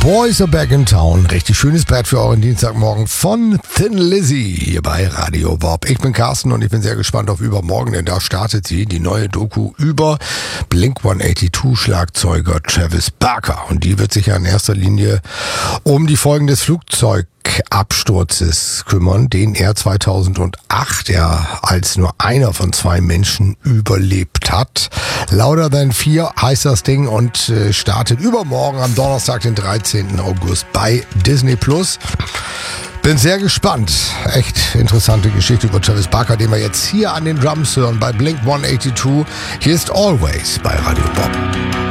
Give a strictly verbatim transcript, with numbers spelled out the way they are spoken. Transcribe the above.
Boys are back in town. Richtig schönes Brett für euren Dienstagmorgen von Thin Lizzy hier bei Radio Bob. Ich bin Carsten und ich bin sehr gespannt auf übermorgen, denn da startet sie, die neue Doku über Blink hundertzweiundachtzig Schlagzeuger Travis Barker. Und die wird sich ja in erster Linie um die Folgen des Flugzeugabsturzes kümmern, den er zweitausendacht ja als nur einer von zwei Menschen überlebt hat. Louder Than Fear heißt das Ding und äh, startet übermorgen am Donnerstag, den dreizehnten August bei Disney Plus. Bin sehr gespannt. Echt interessante Geschichte über Travis Barker, den wir jetzt hier an den Drums hören bei Blink hundertzweiundachtzig. Hier ist Always bei Radio Bob.